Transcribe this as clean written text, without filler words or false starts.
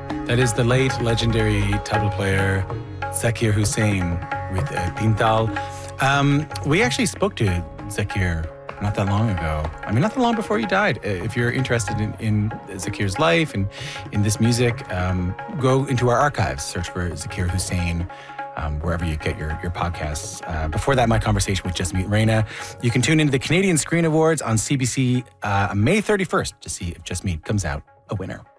That is the late legendary tabla player Zakir Hussain with Tintal. We actually spoke to Zakir not that long ago. I mean, not that long before he died. If you're interested in Zakir's life and in this music, go into our archives, search for Zakir Hussain, wherever you get your podcasts. Before that, my conversation with Just Meet Reina. You can tune into the Canadian Screen Awards on CBC May 31st to see if Just Meet comes out a winner.